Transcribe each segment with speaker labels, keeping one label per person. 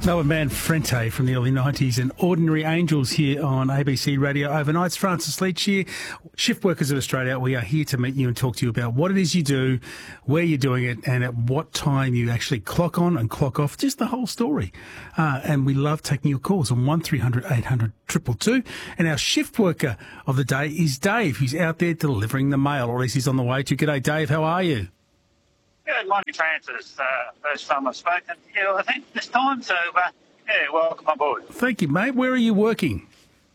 Speaker 1: Melbourne band Frente from the early 90s and Ordinary Angels here on ABC Radio Overnights. Francis Leach here, Shift Workers of Australia. We are here to meet you and talk to you about what it is you do, where you're doing it, and at what time you actually clock on and clock off, just the whole story. And we love taking your calls on 1300 800 222. And our shift worker of the day is Dave, who's out there delivering the mail, or at least he's on the way to. G'day, Dave. How are you?
Speaker 2: Good morning, Francis. First time I've spoken to you, I think, this time. So, welcome aboard.
Speaker 1: Thank you, mate. Where are you working?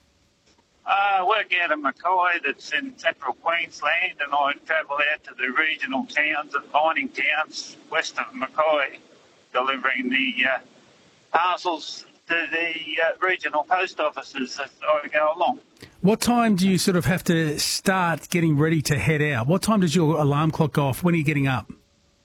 Speaker 2: Working out of Mackay, that's in central Queensland, and I travel out to the regional towns and mining towns west of Mackay, delivering the parcels to the regional post offices as I go along.
Speaker 1: What time do you sort of have to start getting ready to head out? What time does your alarm clock go off? When are you getting up?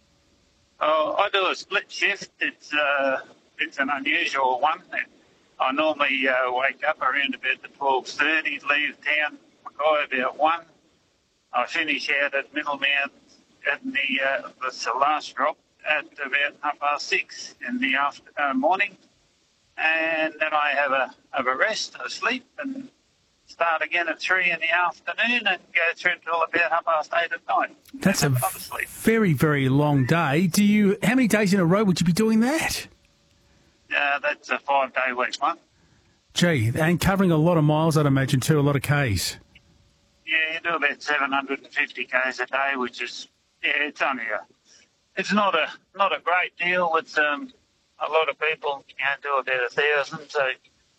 Speaker 2: I do a split shift. It's an unusual one. I normally wake up around about 12:30, leave town, Mackay about 1. I finish out at Middlemount in the last drop at about 6:30 in the morning, and then I have a rest, a sleep, and start again at 3 in the afternoon and go through until about 8:30 at night.
Speaker 1: That's a very, very long day. How many days in a row would you be doing that?
Speaker 2: That's a 5-day week, one.
Speaker 1: Gee, and covering a lot of miles, I'd imagine, too, a lot of Ks.
Speaker 2: Yeah, you do about 750 Ks a day, which is, it's only it's not a great deal. It's a lot of people do about 1,000, so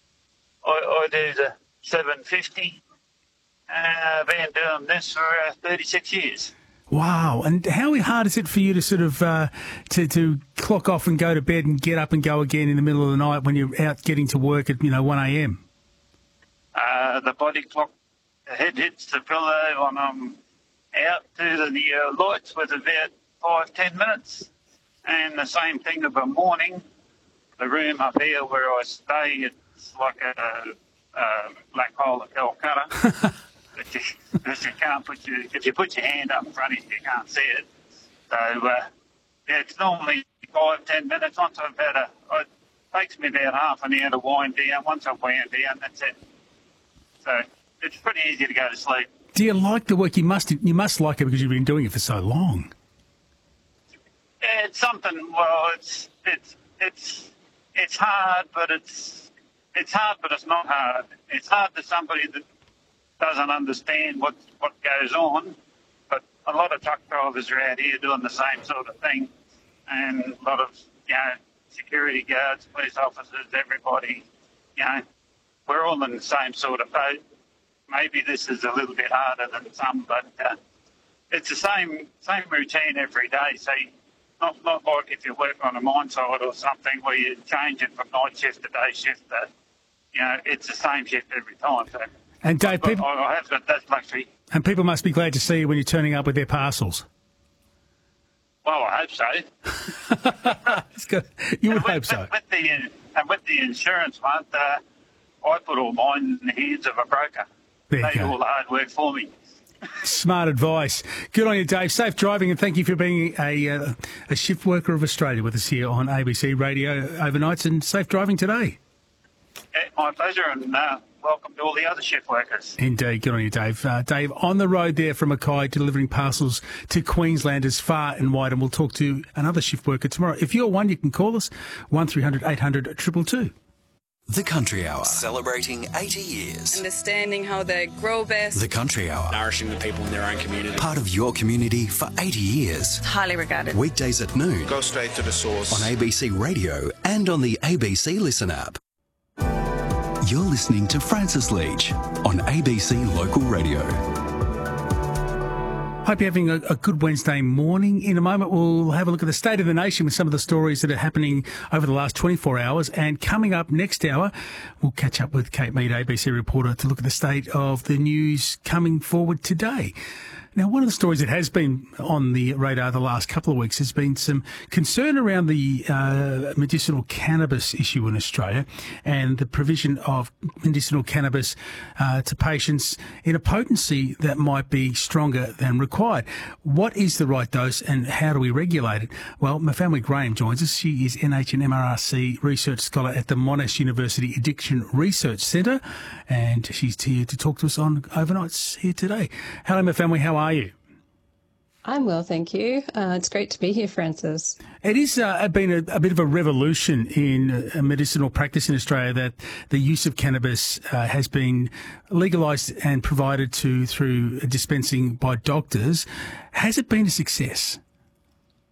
Speaker 2: I do the 750. I've been doing this for 36 years. Wow. And how hard is it for you to sort of to clock off and go to bed and get up and go again in the middle of the night when you're out getting to work at 1 a.m? The body clock, the head hits the pillow when I'm out to the lights with about 5-10 minutes. And the same thing of a morning. The room up here where I stay, it's like a black hole at Calcutta. Because you can't if you put your hand up in front of you, you can't see it. So, it's normally 5-10 minutes. Once I've it takes me about half an hour to wind down. Once I've wound down, that's it. So, it's pretty easy to go to sleep. Do you like the work? You must like it because you've been doing it for so long. Yeah, it's something. Well, it's hard, but it's hard, but it's not hard. It's hard to somebody that doesn't understand what goes on, but a lot of truck drivers are out here doing the same sort of thing, and a lot of security guards, police officers, everybody, we're all in the same sort of boat. Maybe this is a little bit harder than some, but it's the same routine every day. So not like if you work on a mine site or something where you change it from night shift to day shift. It's the same shift every time. So. And Dave, I have got that luxury. And people must be glad to see you when you're turning up with their parcels. Well, I hope so. You would hope so. With the insurance one, I put all mine in the hands of a broker. They do all the hard work for me. Smart advice. Good on you, Dave. Safe driving, and thank you for being a shift worker of Australia with us here on ABC Radio Overnights, and safe driving today. Yeah, my pleasure, and welcome to all the other shift workers. Indeed. Good on you, Dave. Dave, on the road there from Mackay, delivering parcels to Queenslanders far and wide, and we'll talk to another shift worker tomorrow. If you're one, you can call us, 1300 800 222.
Speaker 3: The Country Hour, celebrating 80 years.
Speaker 4: Understanding how they grow best.
Speaker 3: The Country Hour,
Speaker 5: nourishing the people in their own community.
Speaker 3: Part of your community for 80 years.
Speaker 4: Highly regarded.
Speaker 3: Weekdays at noon.
Speaker 5: Go straight to the source.
Speaker 3: On ABC Radio and on the ABC Listen app. You're listening to Francis Leach on ABC Local Radio.
Speaker 1: Hope you're having a good Wednesday morning. In a moment, we'll have a look at the state of the nation with some of the stories that are happening over the last 24 hours. And coming up next hour, we'll catch up with Kate Mead, ABC reporter, to look at the state of the news coming forward today. Now, one of the stories that has been on the radar the last couple of weeks has been some concern around the medicinal cannabis issue in Australia and the provision of medicinal cannabis to patients in a potency that might be stronger than required. What is the right dose and how do we regulate it? Well, Mafalme Graham joins us. She is NHMRC Research Scholar at the Monash University Addiction Research Centre, and she's here to talk to us on Overnights here today. Hello, Mafalme. How are you?
Speaker 6: I'm well, thank you. It's great to be here, Francis.
Speaker 1: It has been a bit of a revolution in medicinal practice in Australia that the use of cannabis has been legalised and provided to through dispensing by doctors. Has it been a success?